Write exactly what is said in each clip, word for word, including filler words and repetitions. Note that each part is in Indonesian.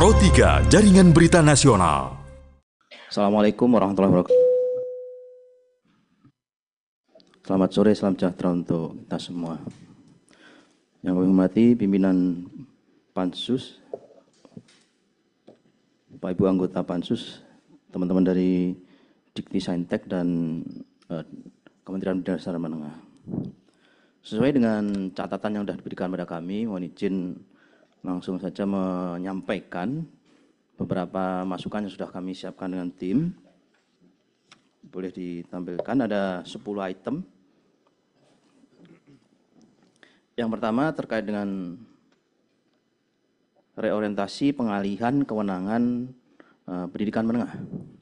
Pro tiga Jaringan Berita Nasional. Assalamualaikum warahmatullahi wabarakatuh. Selamat sore, salam sejahtera untuk kita semua. Yang kami hormati pimpinan Pansus, Bapak Ibu anggota Pansus, teman-teman dari Dikti Saintek dan eh, Kementerian Pendidikan Dasar dan Menengah. Sesuai dengan catatan yang sudah diberikan pada kami, mohon izin langsung saja menyampaikan beberapa masukan yang sudah kami siapkan dengan tim. Boleh ditampilkan, ada sepuluh item. Yang pertama terkait dengan reorientasi pengalihan kewenangan uh, pendidikan menengah.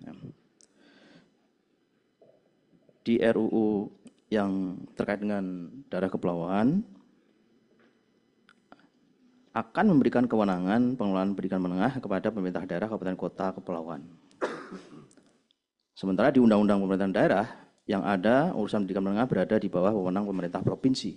Di R U U yang terkait dengan daerah kepulauan akan memberikan kewenangan pengelolaan pendidikan menengah kepada pemerintah daerah, kabupaten, kota, kepulauan. Sementara di Undang-Undang Pemerintahan Daerah yang ada urusan pendidikan menengah berada di bawah wewenang pemerintah provinsi.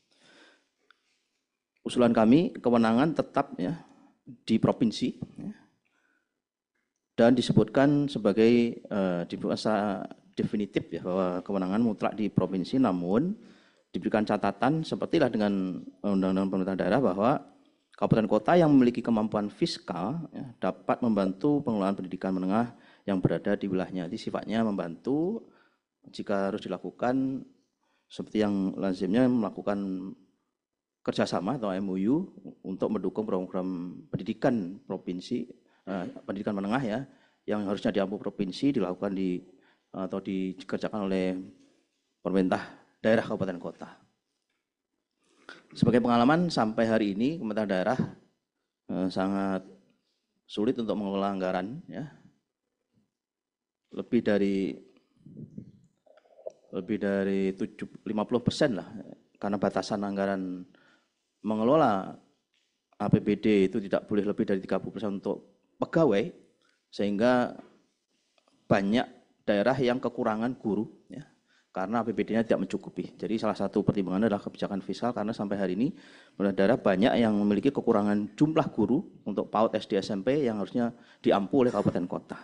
Usulan kami kewenangan tetap ya di provinsi ya, dan disebutkan sebagai uh, di bahasa definitif ya bahwa kewenangan mutlak di provinsi, namun diberikan catatan sepertilah dengan Undang-Undang Pemerintahan Daerah bahwa kabupaten kota yang memiliki kemampuan fiskal ya, dapat membantu pengelolaan pendidikan menengah yang berada di wilayahnya. Jadi sifatnya membantu jika harus dilakukan seperti yang lazimnya melakukan kerjasama atau M O U untuk mendukung program pendidikan provinsi, eh, pendidikan menengah ya, yang harusnya diampu provinsi dilakukan di atau dikerjakan oleh pemerintah daerah kabupaten kota. Sebagai pengalaman sampai hari ini pemerintah daerah eh, sangat sulit untuk mengelola anggaran ya. Lebih dari lebih dari lima puluh persen lah karena batasan anggaran mengelola A P B D itu tidak boleh lebih dari tiga puluh persen untuk pegawai, sehingga banyak daerah yang kekurangan guru ya, karena A P B D-nya tidak mencukupi. Jadi salah satu pertimbangannya adalah kebijakan fiskal, karena sampai hari ini daerah banyak yang memiliki kekurangan jumlah guru untuk PAUD, S D, S M P yang harusnya diampu oleh kabupaten kota.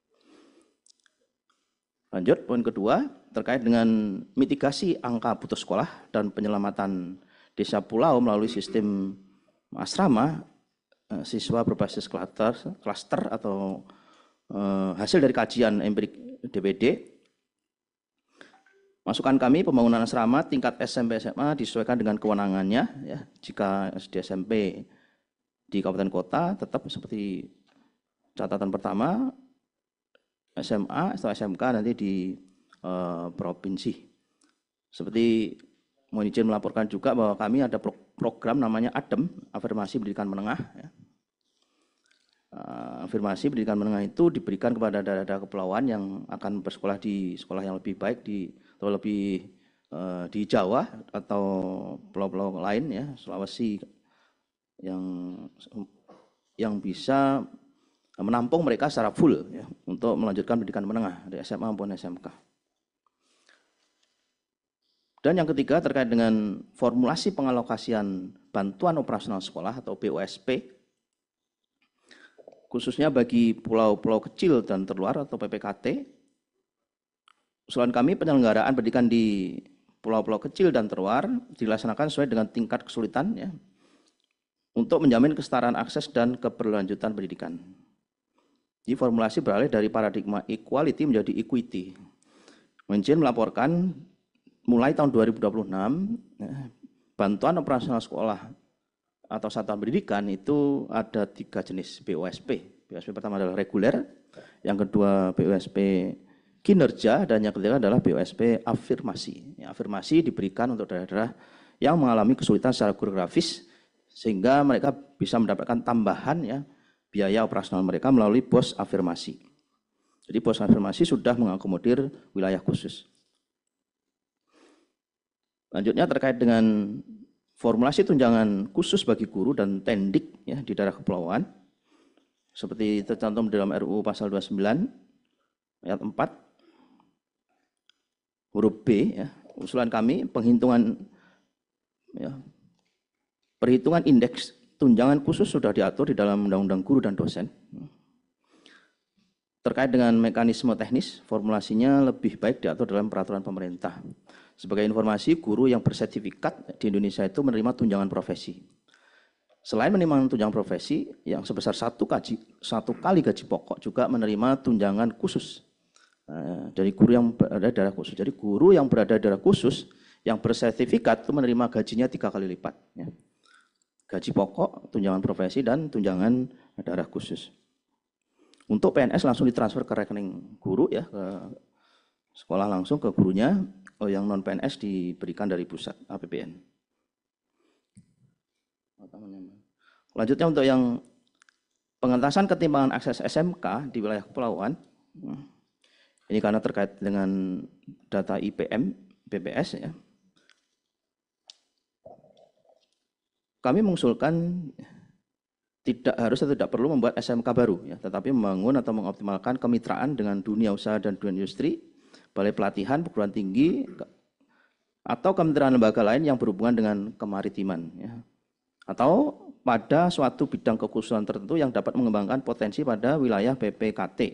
Lanjut, poin kedua terkait dengan mitigasi angka putus sekolah dan penyelamatan desa pulau melalui sistem asrama siswa berbasis klaster, klaster atau eh, hasil dari kajian empirik D P D. Masukan kami, pembangunan asrama tingkat S M P S M A disesuaikan dengan kewenangannya ya. Jika S D S M P di kabupaten kota tetap seperti catatan pertama, S M A atau S M K nanti di uh, provinsi. Seperti mohon izin melaporkan juga bahwa kami ada pro program namanya ADEM, Afirmasi Pendidikan Menengah ya. Uh, afirmasi pendidikan menengah itu diberikan kepada daerah-daerah kepulauan yang akan bersekolah di sekolah yang lebih baik di atau lebih uh, di Jawa atau pulau-pulau lain ya, Sulawesi, yang yang bisa menampung mereka secara full ya, untuk melanjutkan pendidikan menengah dari S M A maupun S M K. Dan yang ketiga terkait dengan formulasi pengalokasian bantuan operasional sekolah atau B O S P, khususnya bagi pulau-pulau kecil dan terluar atau P P K T. Usulan kami penyelenggaraan pendidikan di pulau-pulau kecil dan terluar dilaksanakan sesuai dengan tingkat kesulitan ya, untuk menjamin kesetaraan akses dan keberlanjutan pendidikan. Jadi formulasi beralih dari paradigma equality menjadi equity. Menjen melaporkan mulai tahun dua ribu dua puluh enam ya, bantuan operasional sekolah atau satuan pendidikan itu ada tiga jenis B O S P. B O S P pertama adalah reguler, yang kedua B O S P kinerja, dan yang ketiga adalah B O S P afirmasi. Ya, afirmasi diberikan untuk daerah-daerah yang mengalami kesulitan secara geografis sehingga mereka bisa mendapatkan tambahan ya biaya operasional mereka melalui pos afirmasi. Jadi pos afirmasi sudah mengakomodir wilayah khusus. Lanjutnya terkait dengan formulasi tunjangan khusus bagi guru dan tendik ya di daerah kepulauan, seperti tercantum dalam R U U pasal dua puluh sembilan ayat empat huruf B ya. Usulan kami penghitungan ya, perhitungan indeks tunjangan khusus sudah diatur di dalam Undang-Undang Guru dan Dosen. Terkait dengan mekanisme teknis, formulasinya lebih baik diatur dalam peraturan pemerintah. Sebagai informasi, guru yang bersertifikat di Indonesia itu menerima tunjangan profesi. Selain menerima tunjangan profesi yang sebesar satu, gaji, satu kali gaji pokok, juga menerima tunjangan khusus uh, dari guru yang berada di daerah khusus. Jadi guru yang berada di daerah khusus yang bersertifikat itu menerima gajinya tiga kali lipat. Ya. Gaji pokok, tunjangan profesi, dan tunjangan daerah khusus. Untuk P N S langsung ditransfer ke rekening guru ya, ke sekolah langsung ke gurunya. Oh, yang non P N S diberikan dari pusat A P B N. Selanjutnya untuk yang pengentasan ketimpangan akses S M K di wilayah kepulauan, ini karena terkait dengan data I P M B P S ya. Kami mengusulkan tidak harus atau tidak perlu membuat S M K baru, ya, tetapi membangun atau mengoptimalkan kemitraan dengan dunia usaha dan dunia industri, balai pelatihan, perguruan tinggi, atau kementerian lembaga lain yang berhubungan dengan kemaritiman. Ya. Atau pada suatu bidang kekhususan tertentu yang dapat mengembangkan potensi pada wilayah B P K T.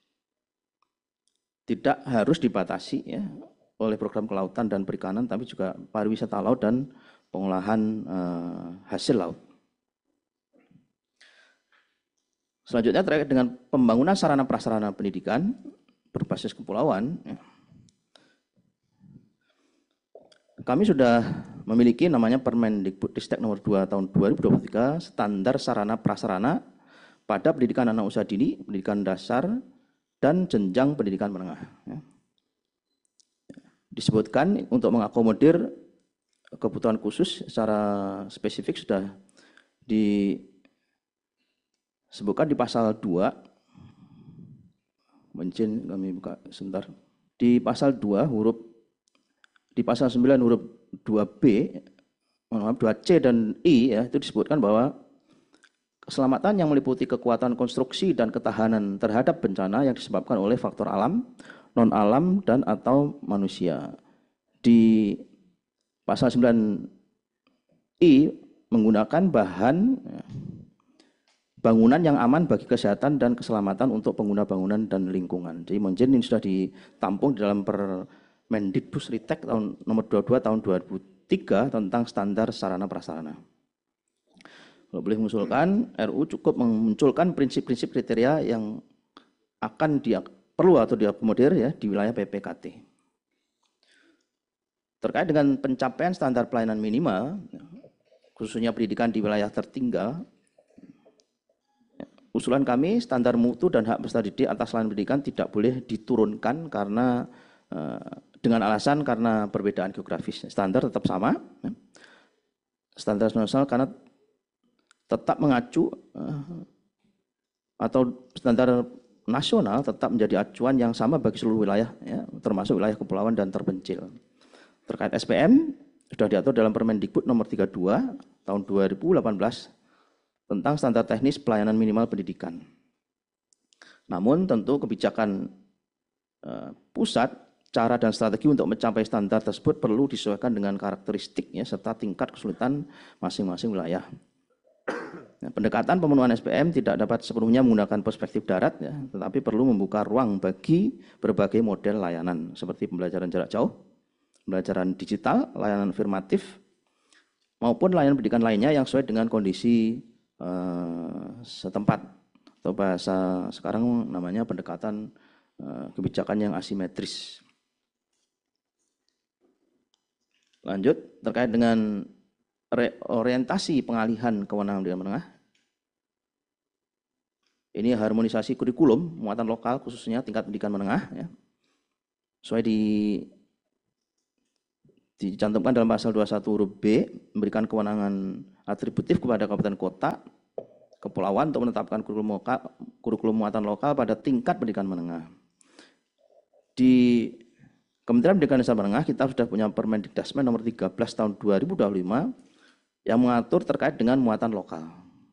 Tidak harus dibatasi ya, oleh program kelautan dan perikanan, tapi juga pariwisata laut dan pengolahan eh, hasil laut. Selanjutnya terkait dengan pembangunan sarana prasarana pendidikan berbasis kepulauan. Kami sudah memiliki namanya Permendikbudristek nomor dua tahun dua ribu dua puluh tiga, standar sarana prasarana pada pendidikan anak usaha dini, pendidikan dasar, dan jenjang pendidikan menengah. Disebutkan untuk mengakomodir kebutuhan khusus secara spesifik sudah di sebutkan di pasal dua, mungkin kami buka sebentar. Di pasal dua huruf, di pasal sembilan huruf dua B, maaf dua C dan I ya, itu disebutkan bahwa keselamatan yang meliputi kekuatan konstruksi dan ketahanan terhadap bencana yang disebabkan oleh faktor alam, non alam dan atau manusia. Di pasal sembilan I menggunakan bahan bangunan yang aman bagi kesehatan dan keselamatan untuk pengguna bangunan dan lingkungan. Jadi mungkin ini sudah ditampung di dalam Permendikbudristek tahun nomor dua puluh dua tahun dua ribu tiga tentang standar sarana prasarana. Kalau boleh mengusulkan, R U cukup memunculkan prinsip-prinsip kriteria yang akan dia perlu atau diakomodir ya di wilayah P P K T. Terkait dengan pencapaian standar pelayanan minimal, khususnya pendidikan di wilayah tertinggal, usulan kami standar mutu dan hak peserta didik atas layanan pendidikan tidak boleh diturunkan karena dengan alasan karena perbedaan geografis. Standar tetap sama, standar nasional karena tetap mengacu atau standar nasional tetap menjadi acuan yang sama bagi seluruh wilayah, ya, termasuk wilayah kepulauan dan terpencil. Terkait S P M sudah diatur dalam Permendikbud nomor tiga puluh dua tahun dua ribu delapan belas tentang standar teknis pelayanan minimal pendidikan. Namun tentu kebijakan uh, pusat, cara dan strategi untuk mencapai standar tersebut perlu disesuaikan dengan karakteristiknya serta tingkat kesulitan masing-masing wilayah. Nah, pendekatan pemenuhan S P M tidak dapat sepenuhnya menggunakan perspektif darat, ya, tetapi perlu membuka ruang bagi berbagai model layanan seperti pembelajaran jarak jauh, pembelajaran digital, layanan afirmatif, maupun layanan pendidikan lainnya yang sesuai dengan kondisi Uh, setempat atau bahasa sekarang namanya pendekatan uh, kebijakan yang asimetris. Lanjut terkait dengan reorientasi pengalihan kewenangan pendidikan menengah. Ini harmonisasi kurikulum muatan lokal khususnya tingkat pendidikan menengah ya. Sesuai di dicantumkan dalam pasal dua puluh satu huruf B, memberikan kewenangan atributif kepada kabupaten kota, kepulauan untuk menetapkan kurikulum, lokal, kurikulum muatan lokal pada tingkat pendidikan menengah. Di Kementerian Pendidikan Dasar Menengah kita sudah punya Permendikdasmen nomor tiga belas tahun dua ribu dua puluh lima yang mengatur terkait dengan muatan lokal.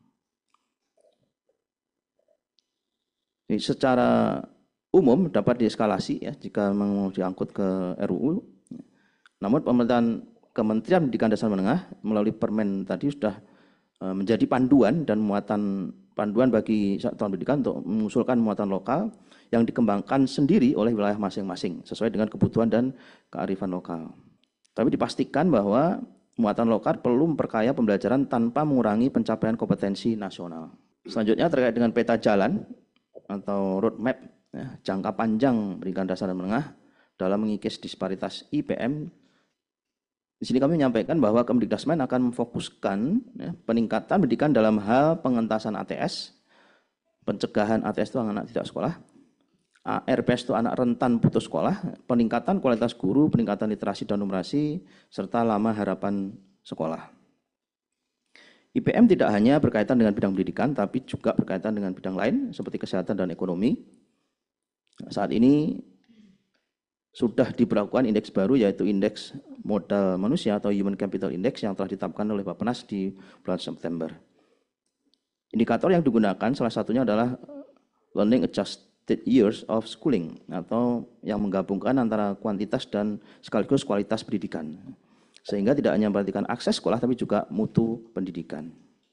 Ini secara umum dapat dieskalasi ya jika mau diangkut ke R U U. Namun pemerintahan Kementerian Pendidikan Dasar Menengah melalui Permen tadi sudah uh, menjadi panduan dan muatan panduan bagi satuan pendidikan untuk mengusulkan muatan lokal yang dikembangkan sendiri oleh wilayah masing-masing sesuai dengan kebutuhan dan kearifan lokal. Tapi dipastikan bahwa muatan lokal perlu memperkaya pembelajaran tanpa mengurangi pencapaian kompetensi nasional. Selanjutnya terkait dengan peta jalan atau roadmap ya, jangka panjang pendidikan dasar dan menengah dalam mengikis disparitas I P M. Di sini kami menyampaikan bahwa Kemdikdasmen akan memfokuskan ya, peningkatan pendidikan dalam hal pengentasan A T S, pencegahan A T S itu anak tidak sekolah, A R P S itu anak rentan putus sekolah, peningkatan kualitas guru, peningkatan literasi dan numerasi, serta lama harapan sekolah. I P M tidak hanya berkaitan dengan bidang pendidikan, tapi juga berkaitan dengan bidang lain seperti kesehatan dan ekonomi. Saat ini sudah diberlakukan indeks baru yaitu indeks modal manusia atau Human Capital Index yang telah ditetapkan oleh Bappenas di bulan September. Indikator yang digunakan salah satunya adalah Learning Adjusted Years of Schooling atau yang menggabungkan antara kuantitas dan sekaligus kualitas pendidikan. Sehingga tidak hanya memperhatikan akses sekolah tapi juga mutu pendidikan.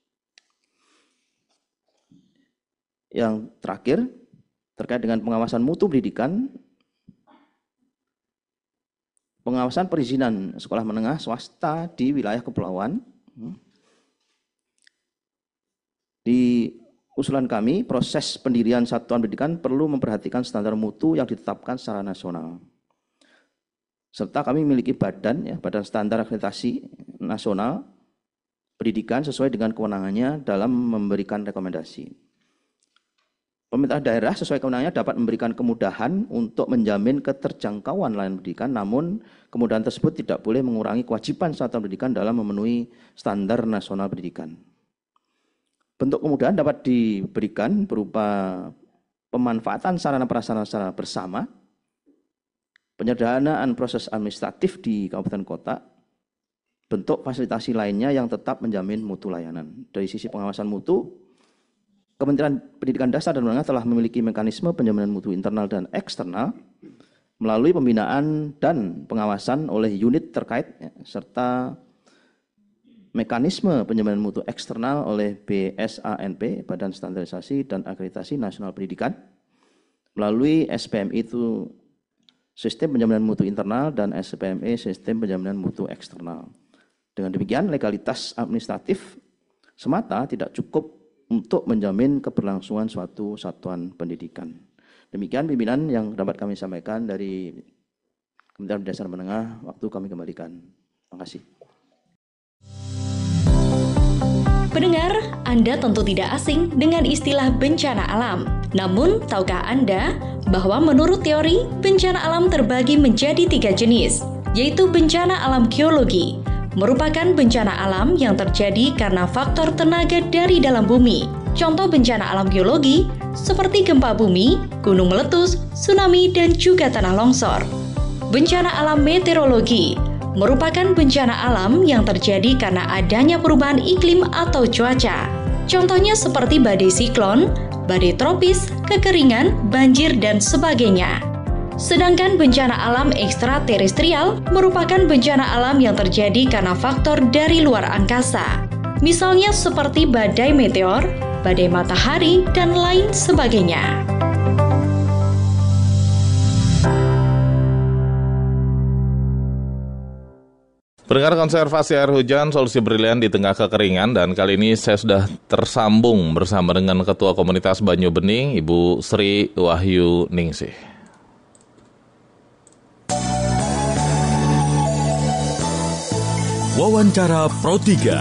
Yang terakhir terkait dengan pengawasan mutu pendidikan, pengawasan perizinan sekolah menengah swasta di wilayah kepulauan. Di usulan kami, proses pendirian satuan pendidikan perlu memperhatikan standar mutu yang ditetapkan secara nasional. Serta kami memiliki badan, ya, badan standar akreditasi nasional pendidikan sesuai dengan kewenangannya dalam memberikan rekomendasi. Pemerintah daerah sesuai kewenangannya dapat memberikan kemudahan untuk menjamin keterjangkauan layanan pendidikan, namun kemudahan tersebut tidak boleh mengurangi kewajiban satuan pendidikan dalam memenuhi standar nasional pendidikan. Bentuk kemudahan dapat diberikan berupa pemanfaatan sarana prasarana secara bersama, penyederhanaan proses administratif di kabupaten kota, bentuk fasilitasi lainnya yang tetap menjamin mutu layanan. Dari sisi pengawasan mutu, Kementerian Pendidikan Dasar dan Menengah telah memiliki mekanisme penjaminan mutu internal dan eksternal melalui pembinaan dan pengawasan oleh unit terkait ya, serta mekanisme penjaminan mutu eksternal oleh B S A N P, Badan Standarisasi dan Akreditasi Nasional Pendidikan, melalui S P M I itu sistem penjaminan mutu internal dan S P M E sistem penjaminan mutu eksternal. Dengan demikian legalitas administratif semata tidak cukup untuk menjamin keberlangsungan suatu satuan pendidikan. Demikian pimpinan yang dapat kami sampaikan dari Kementerian Pendidikan Menengah. Waktu kami kembalikan. Terima kasih. Pendengar, Anda tentu tidak asing dengan istilah bencana alam. Namun, tahukah Anda bahwa menurut teori, bencana alam terbagi menjadi tiga jenis, yaitu bencana alam geologi, merupakan bencana alam yang terjadi karena faktor tenaga dari dalam bumi. Contoh bencana alam geologi seperti gempa bumi, gunung meletus, tsunami, dan juga tanah longsor. Bencana alam meteorologi merupakan bencana alam yang terjadi karena adanya perubahan iklim atau cuaca. Contohnya seperti badai siklon, badai tropis, kekeringan, banjir, dan sebagainya. Sedangkan bencana alam ekstraterestrial merupakan bencana alam yang terjadi karena faktor dari luar angkasa. Misalnya seperti badai meteor, badai matahari, dan lain sebagainya. Pendengar konservasi air hujan, solusi brilian di tengah kekeringan, dan kali ini saya sudah tersambung bersama dengan Ketua Komunitas Banyu Bening, Ibu Sri Wahyu Ningsih. Wawancara Pro tiga.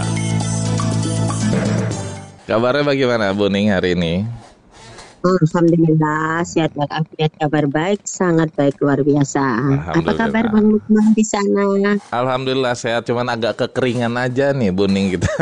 Kabarnya bagaimana Bu Ning hari ini? Alhamdulillah, sehat walafiat, kabar baik, sangat baik, luar biasa. Apa kabar Bang Lukman di sana? Alhamdulillah sehat, cuman agak kekeringan aja nih Bu Ning kita.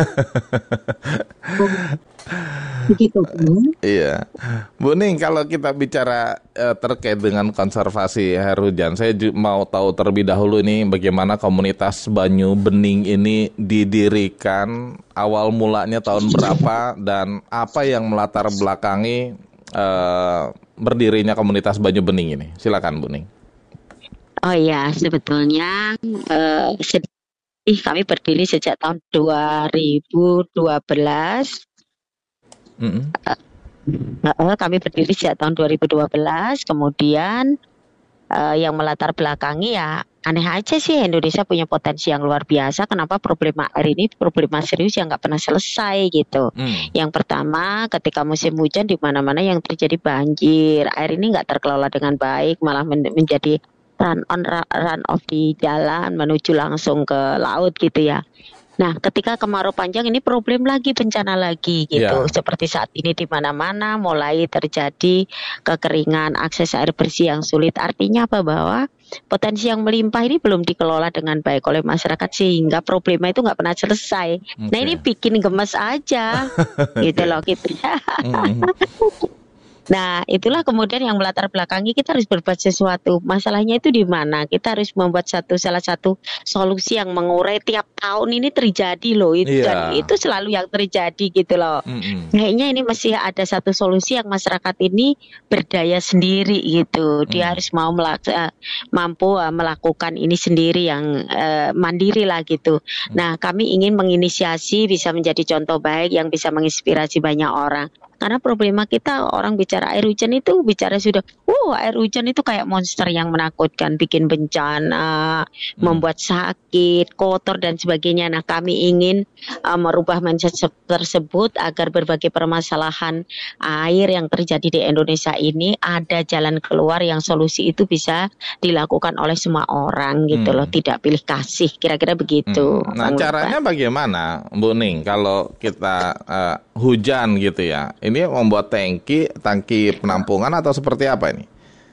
Begitu kan? Iya, Bu Ning, kalau kita bicara eh, terkait dengan konservasi air hujan, saya ju- mau tahu terlebih dahulu nih bagaimana komunitas Banyu Bening ini didirikan, awal mulanya tahun berapa, dan apa yang melatar belakangi eh, berdirinya komunitas Banyu Bening ini. Silakan Bu Ning. Oh ya, sebetulnya uh, Ih, kami berdiri sejak tahun dua ribu dua belas. Mm-mm. Uh, kami berdiri sejak tahun dua ribu dua belas. Kemudian uh, yang melatar belakangi ya aneh aja sih, Indonesia punya potensi yang luar biasa. Kenapa problema air ini problema serius yang nggak pernah selesai gitu. Mm. Yang pertama, ketika musim hujan di mana-mana yang terjadi banjir, air ini nggak terkelola dengan baik, malah men- menjadi run on run off di jalan menuju langsung ke laut gitu ya. Nah, ketika kemarau panjang ini problem lagi, bencana lagi gitu. Ya. Seperti saat ini di mana-mana mulai terjadi kekeringan, akses air bersih yang sulit. Artinya apa? Bahwa potensi yang melimpah ini belum dikelola dengan baik oleh masyarakat sehingga problema itu nggak pernah selesai. Okay. Nah, ini bikin gemes aja gitu loh gitu. Mm. Nah, itulah kemudian yang melatar belakangi kita harus berbuat sesuatu. Masalahnya itu di mana? Kita harus membuat satu salah satu solusi yang mengurai tiap tahun ini terjadi loh itu Iya. dan itu selalu yang terjadi gitu loh. Mm-mm. Kayaknya ini mesti ada satu solusi yang masyarakat ini berdaya sendiri gitu. Dia Mm. harus mau melak- eh, mampu eh, melakukan ini sendiri yang eh, mandiri lah gitu. Nah, kami ingin menginisiasi bisa menjadi contoh baik yang bisa menginspirasi banyak orang. Karena problema kita orang bicara air hujan itu bicara sudah, wow air hujan itu kayak monster yang menakutkan, bikin bencana, Hmm. membuat sakit, kotor dan sebagainya. Nah kami ingin uh, merubah mindset se- tersebut agar berbagai permasalahan air yang terjadi di Indonesia ini ada jalan keluar yang solusi itu bisa dilakukan oleh semua orang gitu Hmm. loh, tidak pilih kasih, kira-kira begitu. Hmm. Nah, Bang caranya bagaimana, Bu Ning, kalau kita uh, hujan gitu ya? Ini membuat tangki, tangki penampungan atau seperti apa ini?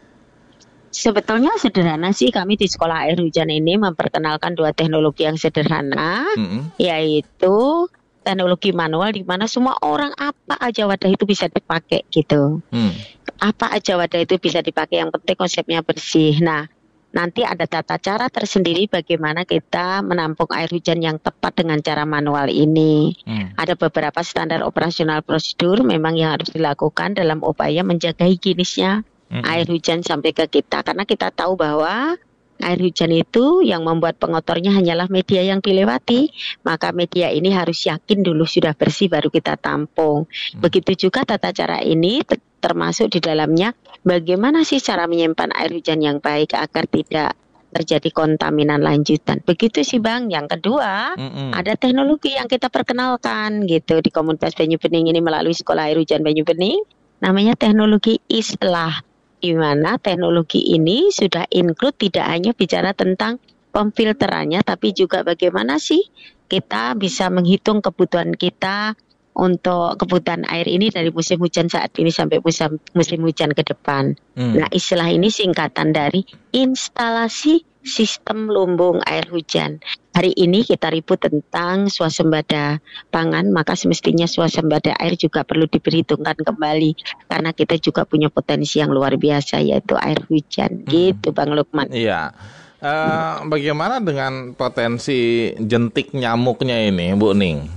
Sebetulnya sederhana sih, kami di sekolah air hujan ini memperkenalkan dua teknologi yang sederhana, Mm-mm. yaitu teknologi manual di mana semua orang apa aja wadah itu bisa dipakai gitu. Hmm. Apa aja wadah itu bisa dipakai, yang penting konsepnya bersih. Nah, nanti ada tata cara tersendiri bagaimana kita menampung air hujan yang tepat dengan cara manual ini. Hmm. Ada beberapa standar operasional prosedur memang yang harus dilakukan dalam upaya menjaga higienisnya Mm-mm. air hujan sampai ke kita, karena kita tahu bahwa air hujan itu yang membuat pengotornya hanyalah media yang dilewati, maka media ini harus yakin dulu sudah bersih baru kita tampung. Begitu juga tata cara ini ter- termasuk di dalamnya bagaimana sih cara menyimpan air hujan yang baik agar tidak terjadi kontaminan lanjutan. Begitu sih Bang. Yang kedua, Mm-mm. ada teknologi yang kita perkenalkan gitu di komunitas Banyu Bening ini melalui Sekolah Air Hujan Banyu Bening, namanya teknologi islah, di mana teknologi ini sudah include tidak hanya bicara tentang pemfilterannya, tapi juga bagaimana sih kita bisa menghitung kebutuhan kita untuk kebutuhan air ini dari musim hujan saat ini sampai musim, musim hujan ke depan. Hmm. Nah, istilah ini singkatan dari instalasi sistem lumbung air hujan. Hari ini kita ribut tentang swasembada pangan, maka semestinya swasembada air juga perlu diperhitungkan kembali karena kita juga punya potensi yang luar biasa yaitu air hujan. Gitu Bang Lukman. Iya. Eh, bagaimana dengan potensi jentik nyamuknya ini, Bu Ning?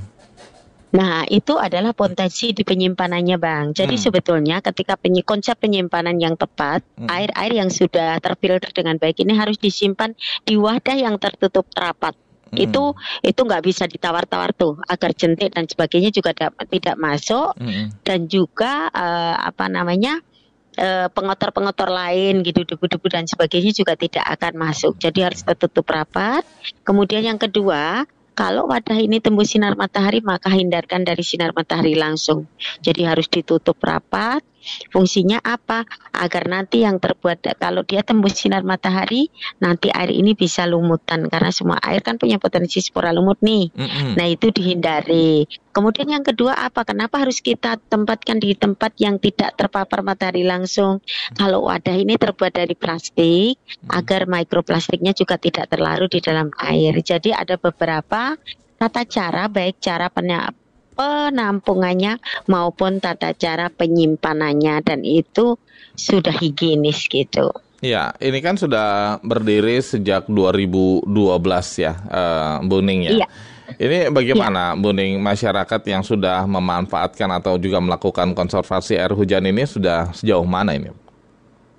Nah, itu adalah potensi di penyimpanannya, Bang. Jadi Hmm. sebetulnya ketika penyi- konsep penyimpanan yang tepat, Hmm. air-air yang sudah terfilter dengan baik ini harus disimpan di wadah yang tertutup rapat. Hmm. Itu itu nggak bisa ditawar-tawar tuh, agar jentik dan sebagainya juga da- tidak masuk, Mm-mm. dan juga eh, apa namanya eh, pengotor-pengotor lain gitu, debu-debu dan sebagainya juga tidak akan masuk. Jadi harus tertutup rapat. Kemudian yang kedua, kalau wadah ini tembus sinar matahari, maka hindarkan dari sinar matahari langsung. Jadi harus ditutup rapat. Fungsinya apa? Agar nanti yang terbuat, kalau dia tembus sinar matahari, nanti air ini bisa lumutan. Karena semua air kan punya potensi spora lumut nih. Mm-mm. Nah, itu dihindari. Kemudian yang kedua apa? Kenapa harus kita tempatkan di tempat yang tidak terpapar matahari langsung? Kalau wadah ini terbuat dari plastik, agar mikroplastiknya juga tidak terlarut di dalam air. Jadi ada beberapa tata cara, baik cara penya- penampungannya maupun tata cara penyimpanannya, dan itu sudah higienis gitu. Ya, ini kan sudah berdiri sejak dua ribu dua belas ya, eh, Bu Ning ya. Iya. Ini bagaimana, Bu Ning, masyarakat yang sudah memanfaatkan atau juga melakukan konservasi air hujan ini sudah sejauh mana ini?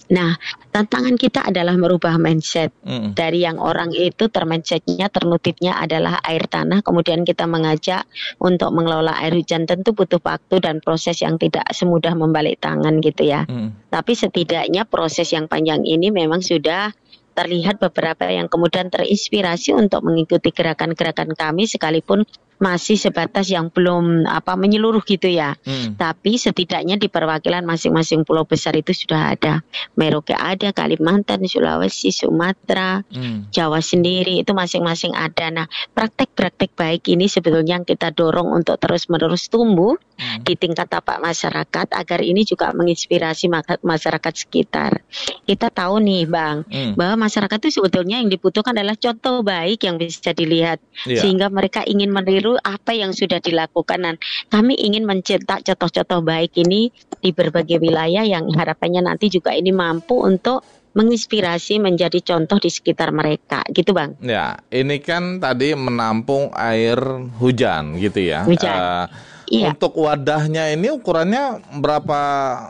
Nah, tantangan kita adalah merubah mindset. Mm. Dari yang orang itu termindsetnya, ternutipnya adalah air tanah, kemudian kita mengajak untuk mengelola air hujan, tentu butuh waktu dan proses yang tidak semudah membalik tangan gitu ya. Mm. Tapi setidaknya proses yang panjang ini memang sudah terlihat beberapa yang kemudian terinspirasi untuk mengikuti gerakan-gerakan kami, sekalipun masih sebatas yang belum apa menyeluruh gitu ya. Hmm. Tapi setidaknya di perwakilan masing-masing pulau besar itu sudah ada. Merauke ada, Kalimantan, Sulawesi, Sumatera, hmm. Jawa sendiri itu masing-masing ada. Nah, praktek-praktek baik ini sebetulnya yang kita dorong untuk terus-menerus tumbuh hmm. di tingkat tapak masyarakat agar ini juga menginspirasi masyarakat sekitar. Kita tahu nih, Bang, hmm. bahwa masyarakat itu sebetulnya yang dibutuhkan adalah contoh baik yang bisa dilihat, yeah. sehingga mereka ingin meniru apa yang sudah dilakukan, dan kami ingin mencetak contoh-contoh baik ini di berbagai wilayah yang harapannya nanti juga ini mampu untuk menginspirasi menjadi contoh di sekitar mereka, gitu Bang. Ya, ini kan tadi menampung air hujan gitu ya. Hujan. Uh, iya. Untuk wadahnya ini ukurannya berapa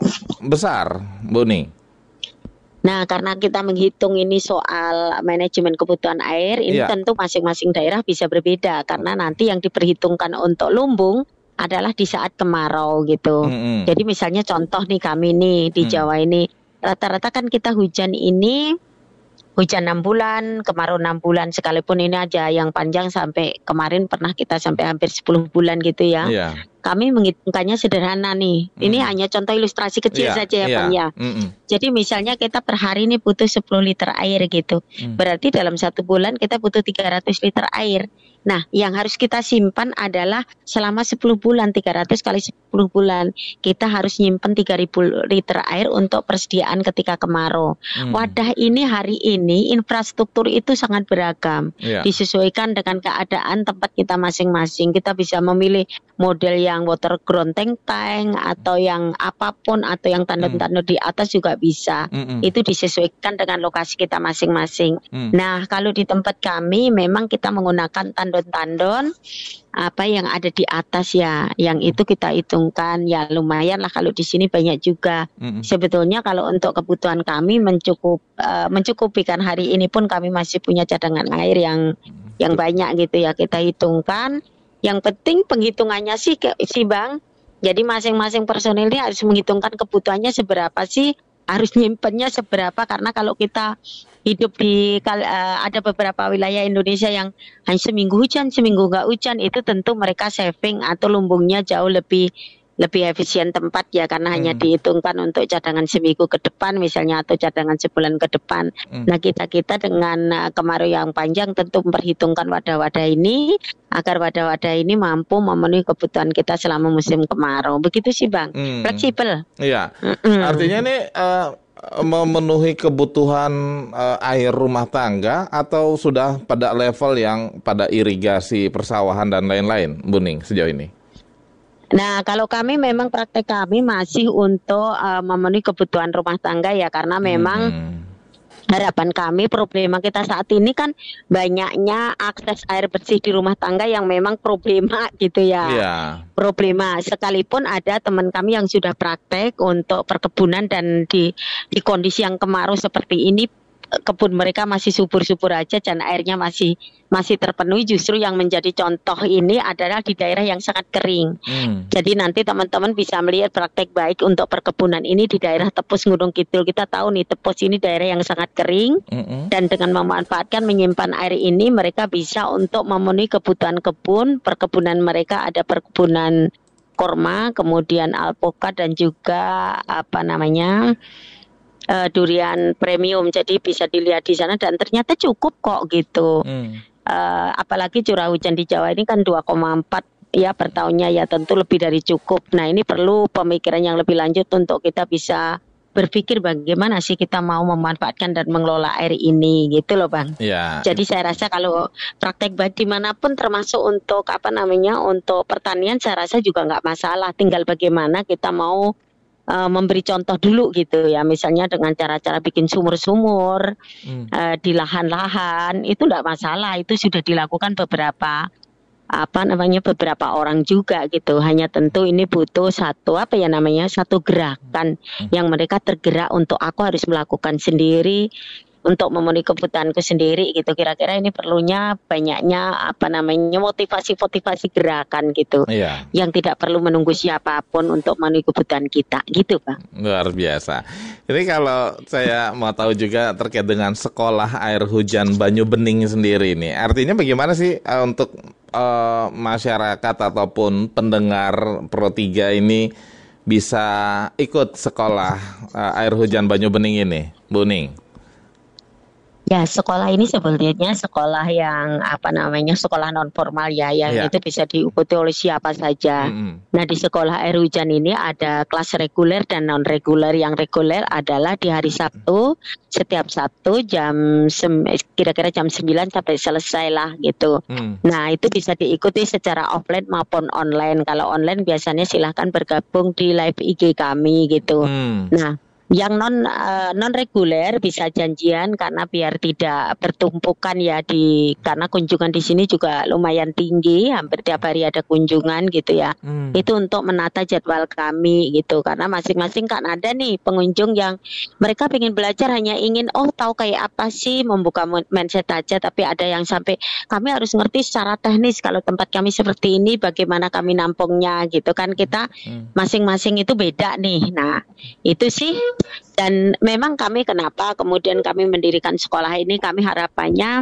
besar, Bu Ning? Nah, karena kita menghitung ini soal manajemen kebutuhan air, ini yeah. tentu masing-masing daerah bisa berbeda, karena nanti yang diperhitungkan untuk lumbung adalah di saat kemarau gitu. Mm-hmm. Jadi misalnya contoh nih kami nih di mm. Jawa ini, rata-rata kan kita hujan ini hujan enam bulan, kemarau enam bulan, sekalipun ini aja yang panjang sampai kemarin pernah kita sampai hampir sepuluh bulan gitu ya. Yeah. Kami menghitungkannya sederhana nih. Mm. Ini hanya contoh ilustrasi kecil yeah, saja ya, yeah. Bang ya. Mm-mm. Jadi misalnya kita per hari ini butuh sepuluh liter air gitu. Mm. Berarti dalam satu bulan kita butuh tiga ratus liter air. Nah, yang harus kita simpan adalah selama sepuluh bulan, tiga ratus kali sepuluh bulan. Kita harus nyimpen tiga ribu liter air untuk persediaan ketika kemarau. Mm. Wadah ini hari ini infrastruktur itu sangat beragam. Yeah. Disesuaikan dengan keadaan tempat kita masing-masing. Kita bisa memilih model yang water ground tank tank atau yang apapun, atau yang tandon-tandon mm. di atas juga bisa. Mm-mm. Itu disesuaikan dengan lokasi kita masing-masing. Mm. Nah, kalau di tempat kami memang kita menggunakan tandon-tandon apa yang ada di atas ya, yang itu kita hitungkan ya lumayan lah kalau di sini banyak juga. Mm-mm. Sebetulnya kalau untuk kebutuhan kami mencukup uh, mencukupi, kan hari ini pun kami masih punya cadangan air yang mm. yang banyak gitu ya, kita hitungkan. Yang penting penghitungannya sih ke, sih Bang. Jadi masing-masing personil ini harus menghitungkan kebutuhannya seberapa sih, harus nyimpennya seberapa, karena kalau kita hidup di uh, ada beberapa wilayah Indonesia yang hanya seminggu hujan, seminggu nggak hujan, itu tentu mereka saving atau lumbungnya jauh lebih lebih efisien tempat ya, karena hmm. hanya dihitungkan untuk cadangan seminggu ke depan misalnya, atau cadangan sebulan ke depan. Hmm. Nah, kita-kita dengan uh, kemarau yang panjang tentu memperhitungkan wadah-wadah ini agar wadah-wadah ini mampu memenuhi kebutuhan kita selama musim kemarau. Begitu sih Bang, hmm. fleksibel. Iya, mm-mm. Artinya ini uh, memenuhi kebutuhan uh, air rumah tangga atau sudah pada level yang pada irigasi persawahan dan lain-lain, Bu Ning, sejauh ini? Nah, kalau kami memang praktek kami masih untuk uh, memenuhi kebutuhan rumah tangga ya, karena memang hmm. harapan kami, problema kita saat ini kan banyaknya akses air bersih di rumah tangga yang memang problema gitu ya. Yeah. Problema, sekalipun ada teman kami yang sudah praktek untuk perkebunan dan di di kondisi yang kemarau seperti ini, kebun mereka masih subur-subur aja dan airnya masih masih terpenuhi. Justru yang menjadi contoh ini adalah di daerah yang sangat kering. Hmm. Jadi nanti teman-teman bisa melihat praktek baik untuk perkebunan ini di daerah Tepus Gunung Kidul. Kita tahu nih Tepus ini daerah yang sangat kering, hmm. dan dengan memanfaatkan menyimpan air ini mereka bisa untuk memenuhi kebutuhan kebun. Perkebunan mereka ada perkebunan korma, kemudian alpukat, dan juga apa namanya Uh, durian premium, jadi bisa dilihat di sana dan ternyata cukup kok gitu. Hmm. Uh, apalagi curah hujan di Jawa ini kan dua koma empat ya per tahunnya, ya tentu lebih dari cukup. Nah, ini perlu pemikiran yang lebih lanjut untuk kita bisa berpikir bagaimana sih kita mau memanfaatkan dan mengelola air ini gitu loh Bang. Yeah. Jadi saya rasa kalau praktek baik dimanapun, termasuk untuk apa namanya untuk pertanian, saya rasa juga nggak masalah. Tinggal bagaimana kita mau Uh, memberi contoh dulu gitu ya, misalnya dengan cara-cara bikin sumur-sumur hmm. uh, di lahan-lahan, itu enggak masalah, itu sudah dilakukan beberapa apa namanya beberapa orang juga gitu. Hanya tentu ini butuh satu apa ya namanya satu gerakan yang mereka tergerak untuk aku harus melakukan sendiri untuk memenuhi kebutuhanku sendiri gitu. Kira-kira ini perlunya banyaknya apa namanya motivasi-motivasi gerakan gitu. Iya. Yang tidak perlu menunggu siapapun untuk memenuhi kebutuhan kita gitu, Bang. Luar biasa. Ini kalau saya mau tahu juga terkait dengan sekolah air hujan Banyu Bening sendiri ini. Artinya bagaimana sih uh, untuk uh, masyarakat ataupun pendengar Pro tiga ini bisa ikut sekolah uh, air hujan Banyu Bening ini, Bu Ning? Ya, sekolah ini sebetulnya sekolah yang apa namanya sekolah non formal ya, yang Iya. itu bisa diikuti oleh siapa saja. Mm-mm. Nah, di sekolah air hujan ini ada kelas reguler dan non reguler. Yang reguler adalah di hari Sabtu, setiap Sabtu jam sem- kira-kira jam sembilan sampai selesai lah gitu. Mm. Nah, itu bisa diikuti secara offline maupun online. Kalau online biasanya silahkan bergabung di live I G kami gitu. Mm. Nah, yang non uh, non reguler bisa janjian karena biar tidak bertumpukan ya di karena kunjungan di sini juga lumayan tinggi, hampir tiap hari ada kunjungan gitu ya. Mm. Itu untuk menata jadwal kami gitu karena masing-masing kan ada nih pengunjung yang mereka ingin belajar hanya ingin oh tahu kayak apa sih membuka mindset aja, tapi ada yang sampai kami harus ngerti secara teknis kalau tempat kami seperti ini bagaimana kami nampungnya gitu kan, kita masing-masing itu beda nih. Nah, itu sih. Dan memang kami kenapa kemudian kami mendirikan sekolah ini, kami harapannya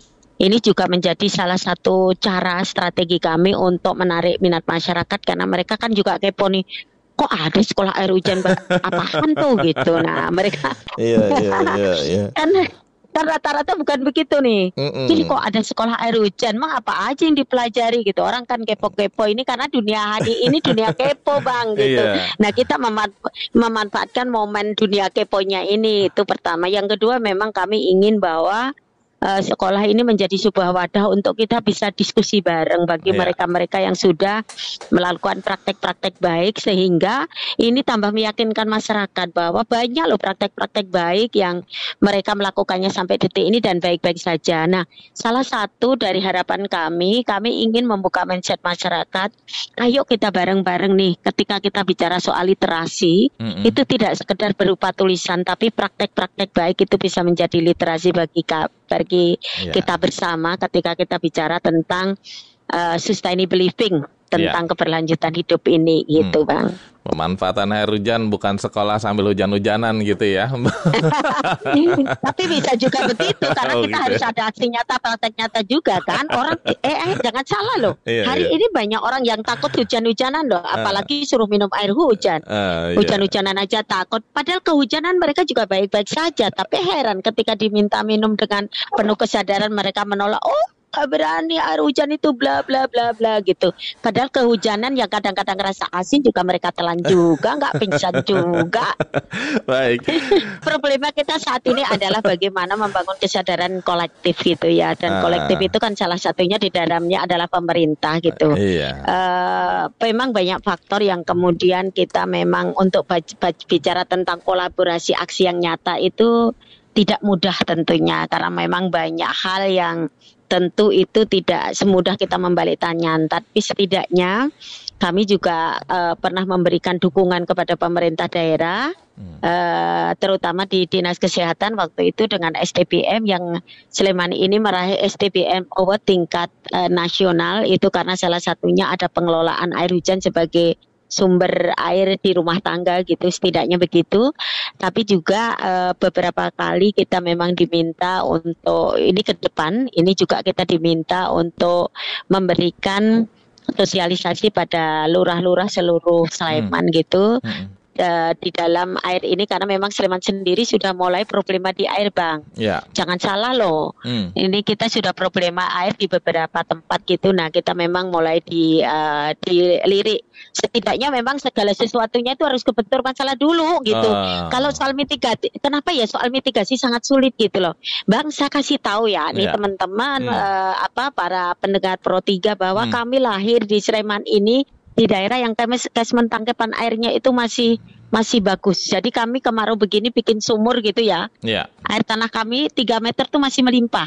ini juga menjadi salah satu cara strategi kami untuk menarik minat masyarakat karena mereka kan juga kepo nih, kok ada sekolah air hujan apaan tuh gitu. Nah mereka Iya, iya, iya, iya. kan kan rata-rata bukan begitu nih. Mm-mm. Jadi kok ada sekolah air hujan, emang apa aja yang dipelajari gitu. Orang kan kepo-kepo ini karena dunia hari ini dunia kepo Bang gitu. Iya. Nah kita meman- memanfaatkan momen dunia keponya ini, itu pertama. Yang kedua memang kami ingin bahwa uh, sekolah ini menjadi sebuah wadah untuk kita bisa diskusi bareng bagi Iya. mereka-mereka yang sudah melakukan praktek-praktek baik, sehingga ini tambah meyakinkan masyarakat bahwa banyak loh praktek-praktek baik yang mereka melakukannya sampai detik ini dan baik-baik saja. Nah, salah satu dari harapan kami, kami ingin membuka mindset masyarakat. Ayo kita bareng-bareng nih, ketika kita bicara soal literasi, Mm-mm. itu tidak sekedar berupa tulisan, tapi praktek-praktek baik itu bisa menjadi literasi bagi ka- bagi Iya. kita bersama ketika kita bicara tentang uh, sustainable living, tentang keberlanjutan hidup ini gitu, Hmm. Bang. Pemanfaatan air hujan bukan sekolah sambil hujan-hujanan gitu ya. Tapi bisa juga begitu karena Oh, kita gitu harus ya. ada aksi nyata, praktek nyata juga kan. Orang eh, eh jangan salah loh. Iya, Hari iya. ini banyak orang yang takut hujan-hujanan loh, apalagi suruh minum air hujan. Ah, iya. Hujan-hujanan aja takut. Padahal kehujanan mereka juga baik-baik saja. Tapi heran ketika diminta minum dengan penuh kesadaran mereka menolak. Oh, gak berani air hujan itu bla bla bla bla gitu. Padahal kehujanan yang kadang-kadang rasa asin juga mereka telan juga, nggak pingsan juga. Baik. Problema kita saat ini adalah bagaimana membangun kesadaran kolektif gitu ya. Dan Ah. kolektif itu kan salah satunya di dalamnya adalah pemerintah gitu. Iya. Eh, memang banyak faktor yang kemudian kita memang untuk baj- baj- bicara tentang kolaborasi aksi yang nyata itu tidak mudah tentunya, karena memang banyak hal yang tentu itu tidak semudah kita membalik tangan. Tapi setidaknya kami juga eh, pernah memberikan dukungan kepada pemerintah daerah, eh, terutama di Dinas Kesehatan waktu itu dengan S D B M yang Sleman ini meraih S D B M Award tingkat eh, nasional, itu karena salah satunya ada pengelolaan air hujan sebagai sumber air di rumah tangga gitu, setidaknya begitu. Tapi juga eh, beberapa kali kita memang diminta untuk ini ke depan, ini juga kita diminta untuk memberikan sosialisasi pada lurah-lurah seluruh Sleman gitu. Mm-mm. eh, di dalam air ini karena memang Sleman sendiri sudah mulai problema di air, Bang. Ya. Jangan salah loh. Hmm. Ini kita sudah problema air di beberapa tempat gitu. Nah, kita memang mulai di uh, dilirik. Setidaknya memang segala sesuatunya itu harus kebentur masalah dulu gitu. Ah. Kalau soal mitigasi, kenapa ya soal mitigasi sangat sulit gitu loh. Bang, saya kasih tahu ya nih Ya. teman-teman Hmm. eh, apa para pendengar Pro tiga bahwa Hmm. kami lahir di Sleman ini di daerah yang catchment tangkapan airnya itu masih masih bagus. Jadi kami kemarau begini bikin sumur gitu ya. Ya. Air tanah kami tiga meter tuh masih melimpah.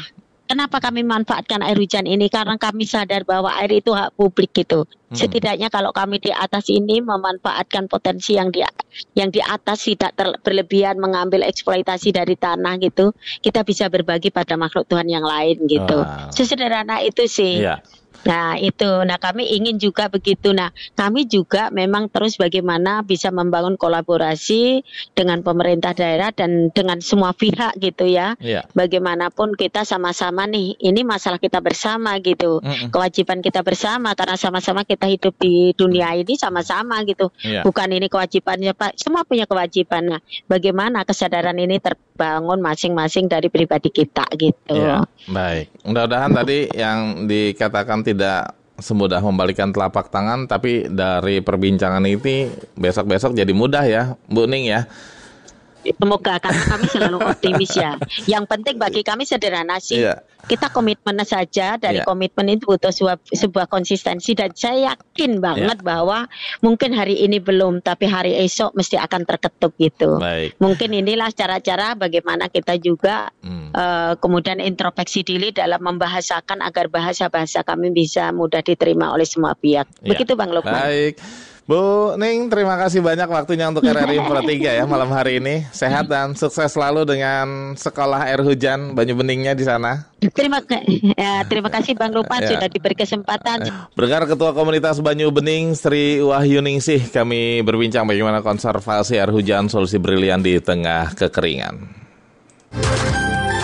kenapa kami manfaatkan air hujan ini? Karena kami sadar bahwa air itu hak publik gitu. Hmm. Setidaknya kalau kami di atas ini memanfaatkan potensi yang di yang di atas, tidak ter, berlebihan mengambil eksploitasi dari tanah gitu, kita bisa berbagi pada makhluk Tuhan yang lain gitu. Wow. Sesederhana itu sih. Yeah. Nah itu, nah kami ingin juga begitu. Nah kami juga memang terus bagaimana bisa membangun kolaborasi dengan pemerintah daerah dan dengan semua pihak gitu ya. Yeah. Bagaimanapun kita sama-sama nih, ini masalah kita bersama gitu. Mm-mm. Kewajiban kita bersama karena sama-sama kita hidup di dunia ini sama-sama gitu. Yeah. Bukan ini kewajibannya Pak, semua punya kewajiban. Nah bagaimana kesadaran ini terbangun masing-masing dari pribadi kita gitu. Yeah. Baik, mudah-mudahan tadi yang dikatakan tidak semudah membalikan telapak tangan, tapi dari perbincangan ini besok-besok jadi mudah ya, Bu Ning ya. Semoga, karena kami selalu optimis ya. Yang penting bagi kami sederhana sih. Yeah. Kita komitmen saja, dari yeah. komitmen itu butuh sebuah, sebuah konsistensi, dan saya yakin banget yeah. bahwa mungkin hari ini belum, tapi hari esok mesti akan terketuk gitu. Baik. Mungkin inilah cara-cara bagaimana kita juga hmm. uh, kemudian introspeksi diri dalam membahasakan agar bahasa-bahasa kami bisa mudah diterima oleh semua pihak. Yeah. Begitu Bang Lukman. Baik. Bu Ning, terima kasih banyak waktunya untuk R R I Info tiga ya malam hari ini. Sehat dan sukses selalu dengan sekolah air hujan Banyu Beningnya di sana. Terima, ya, terima kasih Bang Lukman ya. Sudah diberi kesempatan. Berdengar Ketua Komunitas Banyu Bening Sri Wahyuningsih, kami berbincang bagaimana konservasi air hujan, solusi brilian di tengah kekeringan.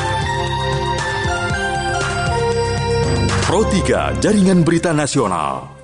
Pro tiga, Jaringan Berita Nasional.